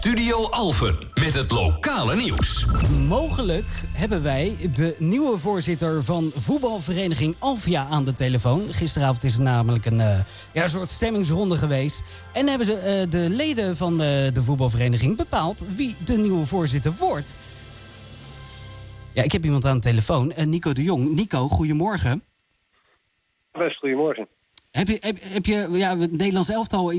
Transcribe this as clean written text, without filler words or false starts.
Studio Alphen met het lokale nieuws. Mogelijk hebben wij de nieuwe voorzitter van voetbalvereniging Alvia aan de telefoon. Gisteravond is er namelijk een soort stemmingsronde geweest. En hebben ze de leden van de voetbalvereniging bepaald wie de nieuwe voorzitter wordt. Ja, ik heb iemand aan de telefoon. Nico de Jong. Nico, goedemorgen. Best goedemorgen. Heb je het Nederlands elftal